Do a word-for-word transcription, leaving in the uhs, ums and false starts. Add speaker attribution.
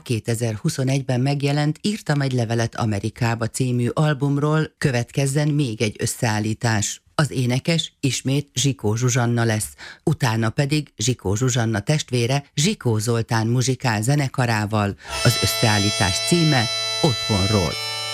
Speaker 1: kétezer-huszonegyben megjelent Írtam egy levelet Amerikába című albumról következzen még egy összeállítás. Az énekes ismét Zsikó Zsuzsanna lesz, utána pedig Zsikó Zsuzsanna testvére Zsikó Zoltán muzsikál zenekarával. Az összeállítás címe Otthonról.